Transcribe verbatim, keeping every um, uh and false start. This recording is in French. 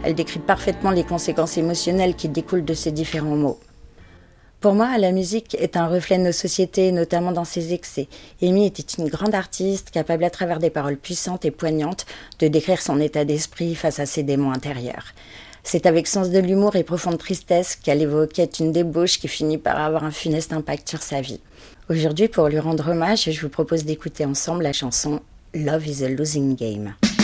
Elle décrit parfaitement les conséquences émotionnelles qui découlent de ces différents mots. Pour moi, la musique est un reflet de nos sociétés, notamment dans ses excès. Amy était une grande artiste, capable à travers des paroles puissantes et poignantes de décrire son état d'esprit face à ses démons intérieurs. C'est avec sens de l'humour et profonde tristesse qu'elle évoquait une débauche qui finit par avoir un funeste impact sur sa vie. Aujourd'hui, pour lui rendre hommage, je vous propose d'écouter ensemble la chanson « Love is a Losing Game ».